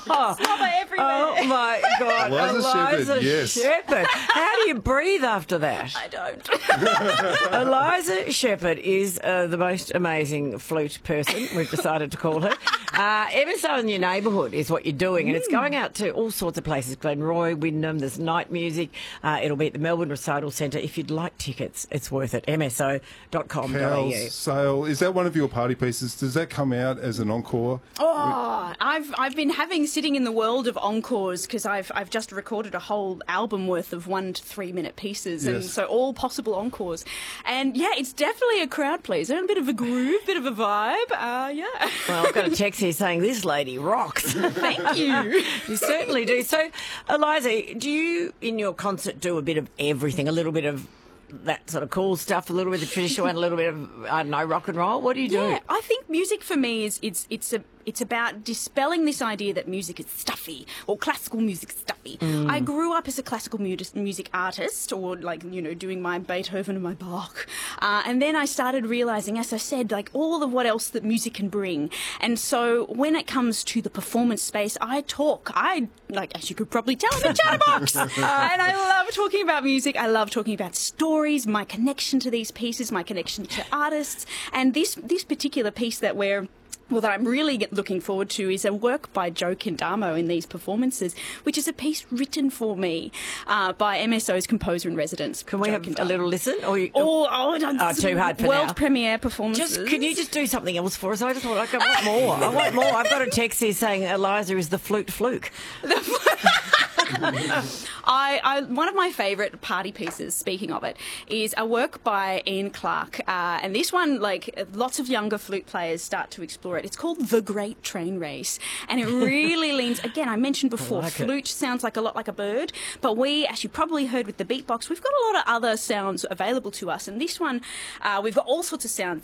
Slobber everywhere. Oh, my God. Eliza Shepherd, yes. Shepherd. How do you breathe after that? I don't. Eliza Shepherd is the most amazing flute person, we've decided to call her. MSO in your neighbourhood is what you're doing, and it's going out to all sorts of places. Glenroy, Wyndham, there's night music. It'll be at the Melbourne Recital Centre. If you'd like tickets, it's worth it. mso.com.au. Cow's Sale. Is that one of your party pieces? Does that come out as an encore? Oh, I've been sitting in the world of encores because I've just recorded a whole album worth of 1 to 3 minute pieces, and Yes. so all possible encores. And yeah, it's definitely a crowd pleaser, a bit of a groove, bit of a vibe. Yeah. Well, I've got a text here saying this lady rocks. Thank you. You certainly do. So, Eliza, do you, in your concert, do a bit of everything? A little bit of that sort of cool stuff, a little bit of traditional, and a little bit of, I don't know, rock and roll? What do you do? Yeah, I think music for me is it's about dispelling this idea that music is stuffy or classical music is stuffy. I grew up as a classical music artist, or doing my Beethoven and my Bach, and then I started realizing, as I said, like all of what else that music can bring. And so when it comes to the performance space, as you could probably tell, I'm a chatterbox, and I love talking about music. I love talking about stories, my connection to these pieces, my connection to artists, and this particular piece that I'm really looking forward to is a work by Joe Kendamo in these performances, which is a piece written for me by MSO's composer in residence. Can we have a little listen? Or too hard for world now. premiere performances. Can you just do something else for us? I just want more. I want more. I've got a text here saying Eliza is the flute fluke. One of my favourite party pieces, speaking of it, is a work by Ian Clark. And this one, lots of younger flute players start to explore it. It's called The Great Train Race. And it really leans, again, I mentioned before, flute sounds a lot like a bird. But we, as you probably heard with the beatbox, we've got a lot of other sounds available to us. And this one, we've got all sorts of sounds.